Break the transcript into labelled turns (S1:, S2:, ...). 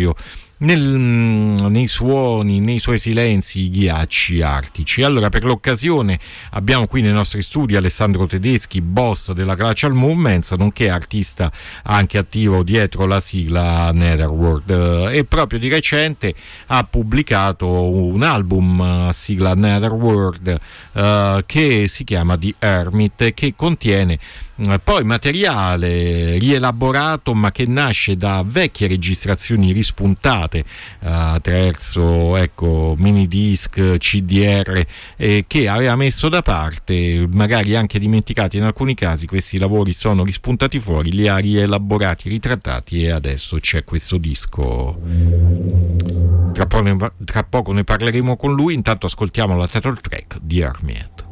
S1: proprio nei suoni, nei suoi silenzi, i ghiacci artici. Allora, per l'occasione abbiamo qui nei nostri studi Alessandro Tedeschi, boss della Glacial Movements, nonché artista anche attivo dietro la sigla Netherworld, e proprio di recente ha pubblicato un album a sigla Netherworld che si chiama The Hermit, che contiene poi materiale rielaborato, ma che nasce da vecchie registrazioni rispuntate attraverso mini disc, CDR, che aveva messo da parte, magari anche dimenticati in alcuni casi. Questi lavori sono rispuntati fuori, li ha rielaborati, ritrattati, e adesso c'è questo disco. Tra poco ne parleremo con lui. Intanto ascoltiamo la title track di Hermit.